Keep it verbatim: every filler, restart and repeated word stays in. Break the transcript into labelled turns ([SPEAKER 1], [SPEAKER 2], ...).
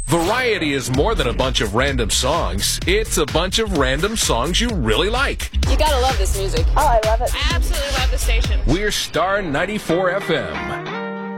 [SPEAKER 1] Variety is more than a bunch of random songs. It's a bunch of random songs you really like.
[SPEAKER 2] You gotta love this music.
[SPEAKER 3] Oh, I love it.
[SPEAKER 2] I absolutely love the station.
[SPEAKER 1] We're Star ninety-four F M.